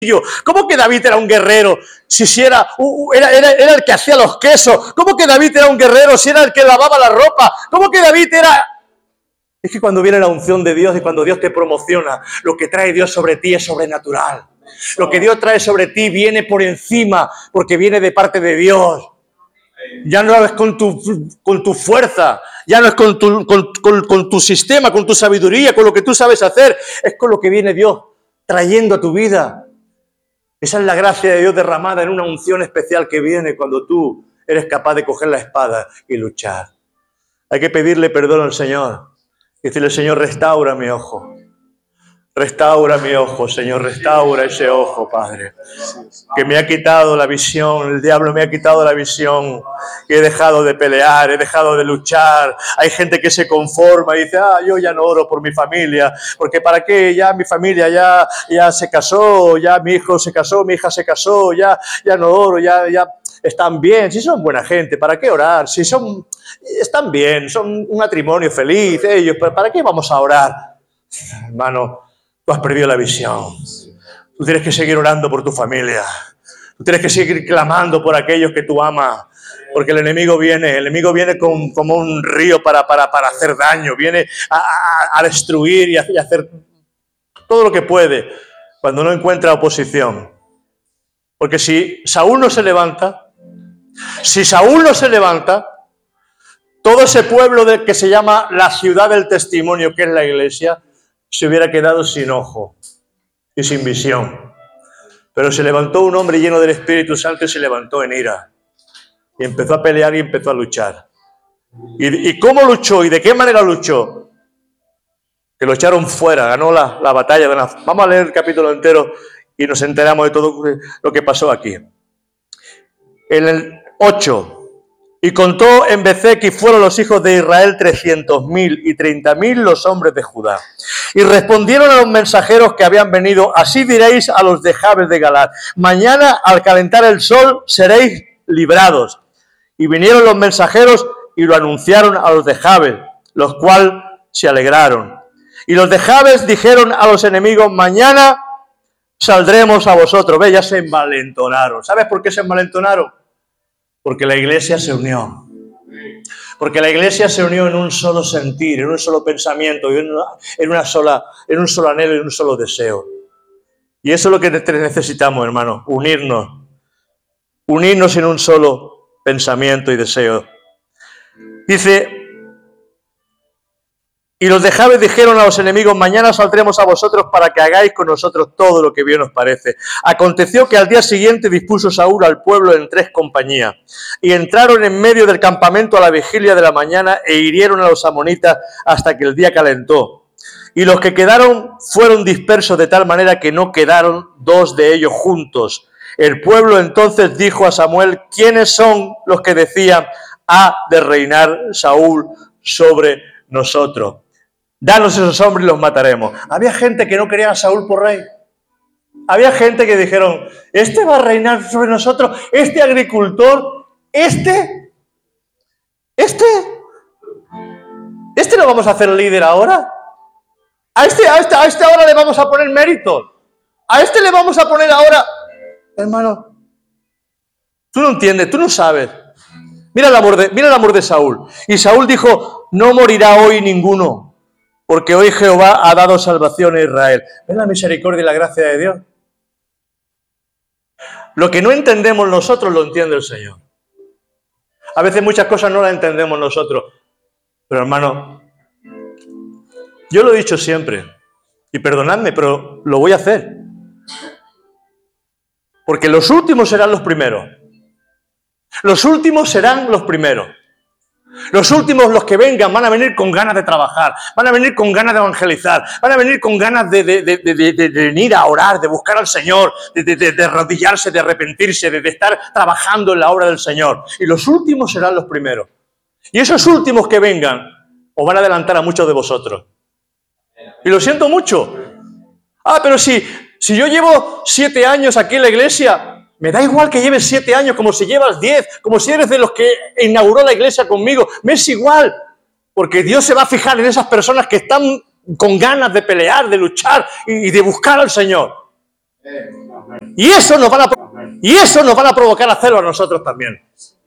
¿Cómo que David era un guerrero si era el que hacía los quesos? ¿Cómo que David era un guerrero si era el que lavaba la ropa? ¿Cómo que David era...? Es que cuando viene la unción de Dios y cuando Dios te promociona, lo que trae Dios sobre ti es sobrenatural. Lo que Dios trae sobre ti viene por encima porque viene de parte de Dios. Ya no es con tu fuerza, ya no es con tu sistema, con tu sabiduría, con lo que tú sabes hacer. Es con lo que viene Dios trayendo a tu vida. Esa es la gracia de Dios derramada en una unción especial que viene cuando tú eres capaz de coger la espada y luchar. Hay que pedirle perdón al Señor. Y decirle, Señor, restaura mi ojo. Restaura mi ojo, Señor, restaura ese ojo, Padre. Que me ha quitado la visión, el diablo me ha quitado la visión. Y he dejado de pelear, he dejado de luchar. Hay gente que se conforma y dice, yo ya no oro por mi familia. Porque ¿para qué? Ya mi familia ya se casó, ya mi hijo se casó, mi hija se casó, ya no oro, ya están bien. Si son buena gente, ¿para qué orar? Si están bien, son un matrimonio feliz ellos, pero ¿para qué vamos a orar? Hermano, tú has perdido la visión. Tú tienes que seguir orando por tu familia. Tú tienes que seguir clamando por aquellos que tú amas. Porque el enemigo viene como un río para hacer daño. Viene a destruir y a hacer todo lo que puede cuando no encuentra oposición. Porque si Saúl no se levanta, todo ese pueblo que se llama la ciudad del testimonio, que es la iglesia, se hubiera quedado sin ojo y sin visión. Pero se levantó un hombre lleno del Espíritu Santo y se levantó en ira. Y empezó a pelear y empezó a luchar. ¿Y cómo luchó? ¿Y de qué manera luchó? Que lo echaron fuera, ganó la batalla. Vamos a leer el capítulo entero y nos enteramos de todo lo que pasó aquí. En el 8... Y contó en Bezec y fueron los hijos de Israel 300.000 y 30.000 los hombres de Judá. Y respondieron a los mensajeros que habían venido, así diréis a los de Jabes de Galaad, mañana al calentar el sol seréis librados. Y vinieron los mensajeros y lo anunciaron a los de Jabes, los cuales se alegraron. Y los de Jabes dijeron a los enemigos, mañana saldremos a vosotros. Ve, ya se envalentonaron. ¿Sabes por qué se envalentonaron? Porque la iglesia se unió. Porque la iglesia se unió en un solo sentir, en un solo pensamiento, en un solo anhelo y en un solo deseo. Y eso es lo que necesitamos, hermano, unirnos. Unirnos en un solo pensamiento y deseo. Dice, y los de Jabes dijeron a los enemigos, mañana saldremos a vosotros para que hagáis con nosotros todo lo que bien os parece. Aconteció que al día siguiente dispuso Saúl al pueblo en 3 compañías, y entraron en medio del campamento a la vigilia de la mañana e hirieron a los amonitas hasta que el día calentó. Y los que quedaron fueron dispersos de tal manera que no quedaron 2 de ellos juntos. El pueblo entonces dijo a Samuel, ¿quiénes son los que decían, ha de reinar Saúl sobre nosotros? Danos esos hombres y los mataremos. Había gente que no quería a Saúl por rey. Había gente que dijeron, este va a reinar sobre nosotros, este agricultor, este lo vamos a hacer líder ahora. A este ahora le vamos a poner mérito. A este le vamos a poner ahora. Hermano, tú no entiendes, tú no sabes. Mira el amor de Saúl. Y Saúl dijo, no morirá hoy ninguno, porque hoy Jehová ha dado salvación a Israel. ¿Ven la misericordia y la gracia de Dios? Lo que no entendemos nosotros lo entiende el Señor. A veces muchas cosas no las entendemos nosotros. Pero hermano, yo lo he dicho siempre, y perdonadme, pero lo voy a hacer. Porque los últimos serán los primeros. Los últimos serán los primeros. Los últimos, los que vengan, van a venir con ganas de trabajar, van a venir con ganas de evangelizar, van a venir con ganas de venir a orar, de buscar al Señor, de arrodillarse, de arrepentirse, de estar trabajando en la obra del Señor. Y los últimos serán los primeros. Y esos últimos que vengan, os van a adelantar a muchos de vosotros. Y lo siento mucho. Pero si yo llevo 7 años aquí en la iglesia, me da igual que lleves 7 años, como si llevas 10, como si eres de los que inauguró la iglesia conmigo. Me es igual, porque Dios se va a fijar en esas personas que están con ganas de pelear, de luchar y de buscar al Señor. Y eso nos van a provocar a hacerlo a nosotros también.